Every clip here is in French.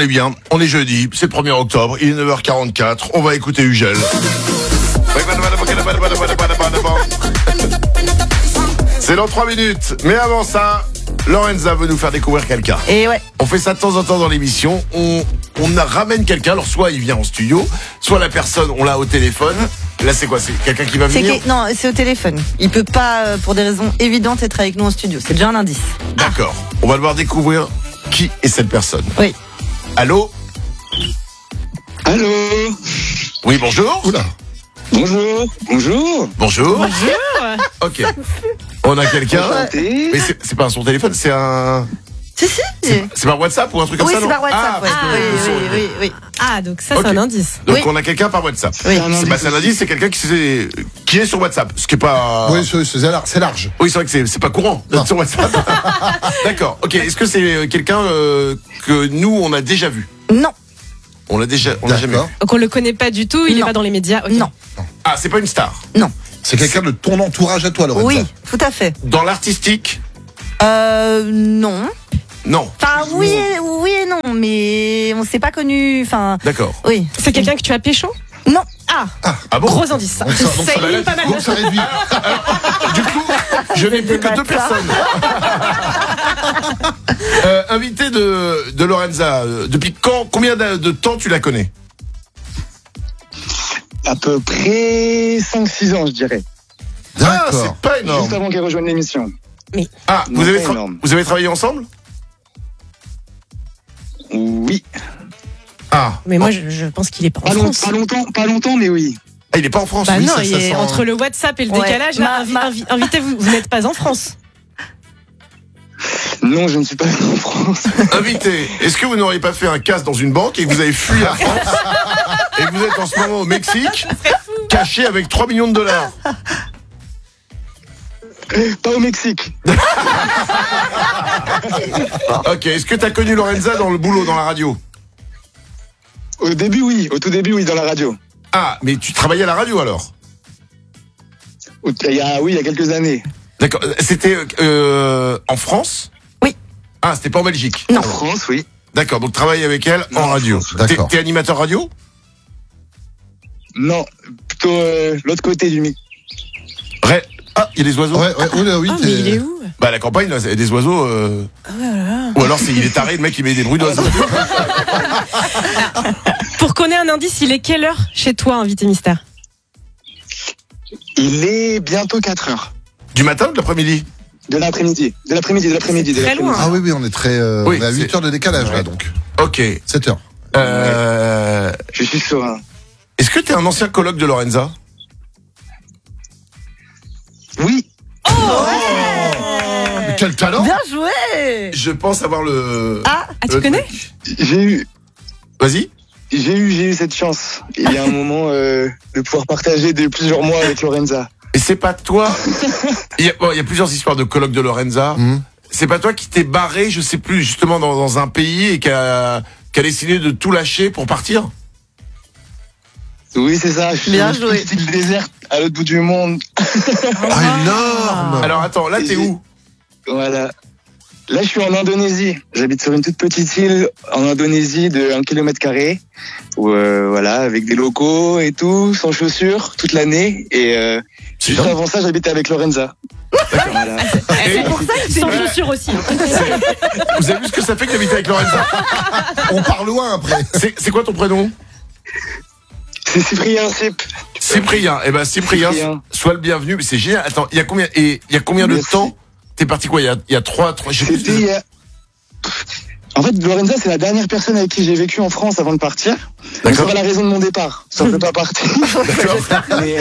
est bien, on est jeudi, c'est le 1er octobre, il est 9h44, on va écouter Ugel. C'est dans 3 minutes, mais avant ça, Lorenza veut nous faire découvrir quelqu'un. Et ouais. On fait ça de temps en temps dans l'émission, on ramène quelqu'un, alors soit il vient en studio, soit la personne, on l'a au téléphone. Là c'est quoi, c'est quelqu'un qui va venir? Non, c'est au téléphone. Il peut pas, pour des raisons évidentes, être avec nous en studio. C'est déjà un indice. D'accord, on va devoir découvrir qui est cette personne. Oui. Allô? Allô? Oui, bonjour. Oula. Bonjour. Bonjour. Bonjour. Bonjour. Ok. On a quelqu'un. Enchanté. Mais c'est pas son téléphone, c'est un... Si. C'est par WhatsApp ou un truc comme Oui, ça, c'est non? par WhatsApp. parce que oui. Ah, donc ça, Ok. c'est un indice. Donc Oui. on a quelqu'un par WhatsApp. Oui. C'est un indice, c'est quelqu'un qui est sur WhatsApp. Ce qui est pas... Oui, c'est large. Oui, c'est vrai que c'est pas courant d'être Non. sur WhatsApp. D'accord. Ok. Est-ce que c'est quelqu'un que nous on a déjà vu? Non. On l'a jamais vu. D'accord. Donc on le connaît pas du tout, il est Non. pas dans les médias. Ok. Non. Ah, c'est pas une star. Non. C'est quelqu'un de ton entourage à toi, Lorenza. Oui, tout à fait. Dans l'artistique? Non. Non. Enfin, oui et non, mais on s'est pas connu. Enfin, D'accord. oui. C'est quelqu'un que tu as pécho? Non. Ah, Ah bon? gros indice. Ça, Donc ça ça élimine pas mal. donc ça réduit. Du coup, je n'ai plus que 2 personnes. Invité de Lorenza, depuis combien de temps tu la connais? À peu près 5-6 ans, je dirais. Ah, D'accord. c'est pas énorme. Juste avant qu'elle rejoigne l'émission. Ah, Non, pas énorme. vous avez travaillé ensemble? Oui. Ah. Mais moi, je pense qu'il est pas en France. Pas longtemps, mais oui. Ah, il est pas en France. Bah oui, non, ça il est sent- entre le WhatsApp et le Ouais. décalage. Là, invitez, vous n'êtes pas en France. Non, je ne suis pas en France. Invité, est-ce que vous n'auriez pas fait un casse dans une banque et que vous avez fui la France et que vous êtes en ce moment au Mexique, caché avec 3 millions de dollars? Pas au Mexique. Ok, est-ce que tu as connu Lorenza dans le boulot, dans la radio? Au début, oui. Au tout début, oui, dans la radio. Ah, mais tu travaillais à la radio alors? Il y a quelques années. D'accord, c'était en France? Oui. Ah, c'était pas en Belgique? Non. En France, oui. D'accord, donc travaille avec elle en Non, radio. d'accord. T'es animateur radio? Non, plutôt l'autre côté du mic. Ah, il y a des oiseaux? Ouais, oula, oui. Ah, mais il est où? Bah, à la campagne, là, il y a des oiseaux. Ou alors, il est taré, le mec, il met des bruits d'oiseaux. Pour qu'on ait un indice, il est quelle heure chez toi, invité mystère? Il est bientôt 4 heures. Du matin ou de l'après-midi? De l'après-midi. Très loin. Ah oui, on est très. Oui, on est à 8 c'est- heures de décalage, là, Ouais. donc. Ok. 7 heures. Je suis serein. Est-ce que t'es un ancien coloc de Lorenza? Oui. Mais quel talent! Bien joué. Je pense avoir le... Ah, tu le connais? truc. J'ai Vas-y. eu cette chance. Il y a un moment de pouvoir partager de plusieurs mois avec Lorenza. Et c'est pas toi... il y a plusieurs histoires de coloc de Lorenza. Mhm. C'est pas toi qui t'es barré, je sais plus, justement dans un pays et qui a décidé de tout lâcher pour partir? Oui, c'est ça. Je suis Bien sur joué. une petite île déserte à l'autre bout du monde. Ah, énorme! Alors attends, là t'es où? Voilà. Là, je suis en Indonésie. J'habite sur une toute petite île en Indonésie de 1 km². Où, voilà, avec des locaux et tout, sans chaussures, toute l'année. Et C'est juste dingue. avant ça, j'habitais avec Lorenza. Voilà. Et Sans chaussures aussi. vous avez vu ce que ça fait que d'habiter avec Lorenza? On part loin après. C'est quoi ton prénom? C'est Cyprien Cyp. Cyprien. Eh ben Cyprien, sois le bienvenu. Mais c'est génial. Attends, il y a combien de Merci. temps t'es parti quoi? Il y a 3 je sais plus. C'était il y a- En fait, Lorenza, c'est la dernière personne avec qui j'ai vécu en France avant de partir. Donc, c'est D'accord. pas la raison de mon départ. Ça ne peut pas partir. Mais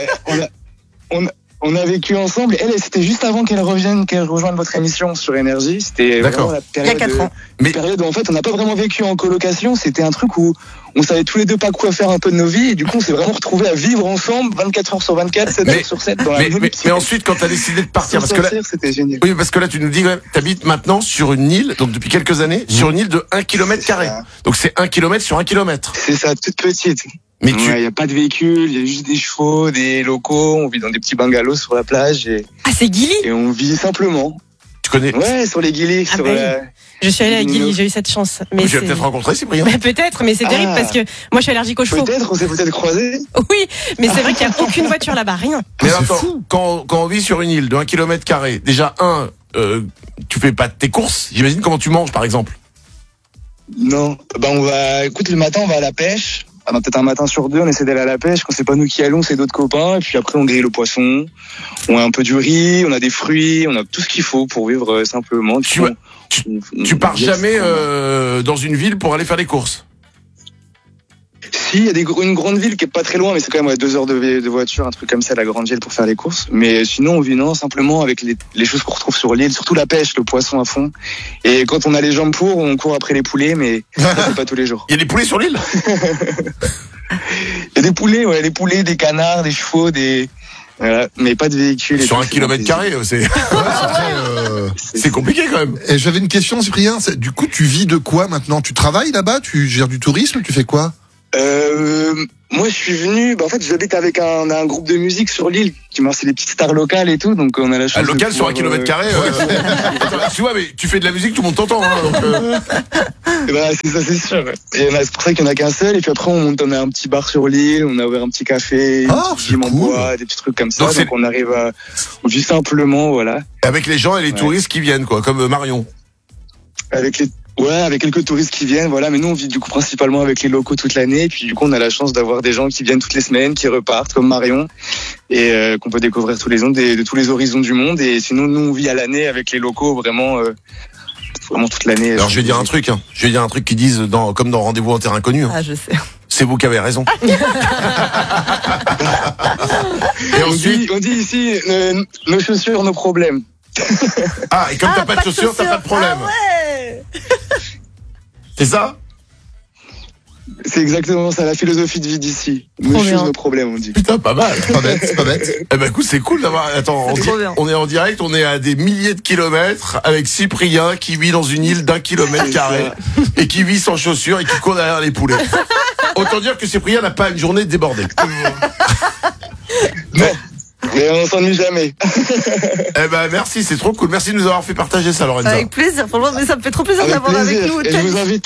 on a vécu ensemble. Elle, c'était juste avant qu'elle rejoigne votre émission sur Énergie. C'était D'accord. vraiment la Il y a période, 4 ans. Mais- période où en fait on n'a pas vraiment vécu en colocation. C'était un truc où on savait tous les deux pas quoi faire un peu de nos vies. Et du coup, on s'est vraiment retrouvés à vivre ensemble 24 heures sur 24, 7 Mais- heures sur 7 dans la même Mais ensuite, quand t'as décidé de partir, parce que là, c'était génial. oui, parce que là, tu nous dis, t'habites maintenant sur une île, donc depuis quelques années, sur une île de 1 km². ça. Donc c'est 1 km sur 1 km. C'est ça, toute petite. Mais Il n'y a pas de véhicule, il y a juste des chevaux, des locaux, on vit dans des petits bungalows sur la plage Ah, c'est Gilly. et on vit simplement. tu connais, Ouais, sur les guillis, Ah sur bah la... Je suis allée à Guilly, j'ai eu cette chance. Mais Tu vas peut-être rencontrer Cyprien. Bah, peut-être, mais c'est terrible parce que moi je suis allergique aux chevaux. Peut-être, on s'est peut-être croisés. Oui, mais c'est vrai qu'il n'y a aucune voiture là-bas, rien. Mais c'est attends, fou. quand on vit sur une île de 1 km², déjà, tu fais pas tes courses. J'imagine comment tu manges, par exemple. Non. Écoute, le matin, on va à la pêche. Peut-être un matin sur deux, on essaie d'aller à la pêche. Quand c'est pas nous qui allons, c'est d'autres copains. Et puis après, on grille le poisson. On a un peu du riz, on a des fruits, on a tout ce qu'il faut pour vivre simplement. Tu pars jamais dans une ville pour aller faire les courses. Si, il y a une grande ville qui est pas très loin, mais c'est quand même 2 heures de voiture, un truc comme ça, la grande ville pour faire les courses. Mais sinon, on vit simplement avec les choses qu'on retrouve sur l'île, surtout la pêche, le poisson à fond. Et quand on a les jambes pour, on court après les poulets, mais ça, c'est pas tous les jours. Il y a des poulets sur l'île. Il y a des poulets, ouais, des poulets, des canards, des chevaux, voilà, mais pas de véhicules. Sur 1 km², c'est compliqué quand même. Et j'avais une question, Cyprien. Du coup, tu vis de quoi maintenant? Tu travailles là-bas? Tu gères du tourisme? Tu fais quoi? Moi, je suis venu. En fait, j'habite avec un groupe de musique sur l'île c'est des petites stars locales et tout, donc on a la chance. Local sur 1 km². Tu vois, mais tu fais de la musique, tout le monde t'entend. Hein, c'est ça, c'est sûr. Et c'est pour ça qu'il n'y en a qu'un seul. Et puis après, on a un petit bar sur l'île, on a ouvert un petit café, gym en bois, des petits trucs comme ça. Donc on arrive à vivre simplement, voilà. Avec les gens et les touristes qui viennent, quoi, comme Marion. Avec quelques touristes qui viennent, voilà. Mais nous, on vit du coup principalement avec les locaux toute l'année. Et puis du coup, on a la chance d'avoir des gens qui viennent toutes les semaines, qui repartent, comme Marion, et qu'on peut découvrir tous les ans de tous les horizons du monde. Et sinon, nous, on vit à l'année avec les locaux, vraiment toute l'année. Alors, je vais dire un truc. Je vais dire un truc qu'ils disent comme dans Rendez-vous en terre inconnue. Ah, je sais. C'est vous qui avez raison. Et ensuite, on dit ici, nos chaussures, nos problèmes. Et comme t'as pas de chaussures, t'as pas de problème. Ah ouais. C'est ça? C'est exactement ça, la philosophie de vie d'ici. Nos choses, nos problèmes, on dit. Putain, pas mal. Pas bête, c'est pas bête. Eh ben, écoute, c'est cool d'avoir. Attends, on est en direct, on est à des milliers de kilomètres avec Cyprien qui vit dans une île d'1 km² et qui vit sans chaussures et qui court derrière les poulets. Autant dire que Cyprien n'a pas une journée débordée. Non. Mais on s'ennuie jamais. Eh ben merci, c'est trop cool. Merci de nous avoir fait partager ça, Lorenza. Avec plaisir, franchement, mais ça me fait trop plaisir d'avoir avec nous. Et je vous invite.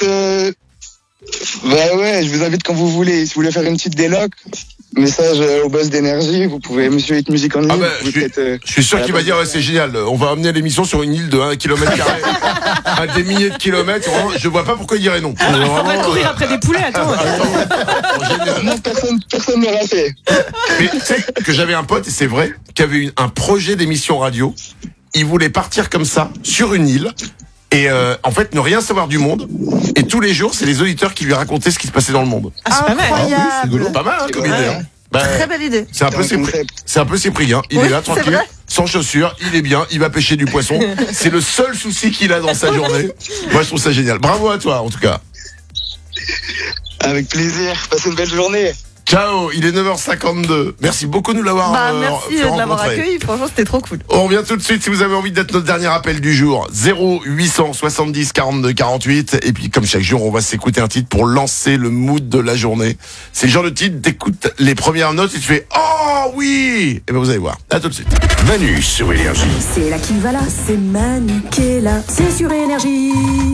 Je vous invite quand vous voulez. Si vous voulez faire une petite déloc, message au boss d'énergie. Vous pouvez, Monsieur Hit Music en ligne. Je suis sûr qu'il va dire c'est génial. On va amener l'émission sur une île de 1 km² à des milliers de kilomètres. Vraiment, je vois pas pourquoi il dirait non. On va courir après des poulets, attends. Génial. Non, personne ne l'a fait. Mais tu sais que j'avais un pote, et c'est vrai, qui avait eu un projet d'émission radio. Il voulait partir comme ça, sur une île, et en fait ne rien savoir du monde. Et tous les jours, c'est les auditeurs qui lui racontaient ce qui se passait dans le monde. Ah, c'est pas mal. Incroyable. Pas mal, hein, comme idée. Hein. Très belle idée. C'est un peu Cyprien. Il est là, tranquille, sans chaussures, il est bien, il va pêcher du poisson. C'est le seul souci qu'il a dans sa journée. Moi, je trouve ça génial. Bravo à toi, en tout cas. Avec plaisir. Passez une belle journée. Ciao, il est 9h52. Merci beaucoup de nous l'avoir Merci de l'avoir accueilli. Franchement, c'était trop cool. On revient tout de suite si vous avez envie d'être notre dernier appel du jour. 0800 70 42 48. Et puis, comme chaque jour, on va s'écouter un titre pour lancer le mood de la journée. C'est le genre de titre, t'écoutes les premières notes et tu fais « Oh oui !» Et ben vous allez voir. À tout de suite. Manu sur Énergie. C'est là qui va là, c'est Manu qui est là, c'est sur Énergie.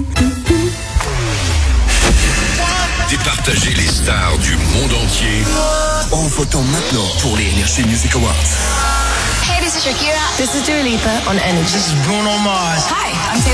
Départager les stars du monde entier en votant maintenant pour les Energy Music Awards. Hey, this is Shakira. This is Dua Lipa on Energy. This is Bruno Mars. Hi, I'm Taylor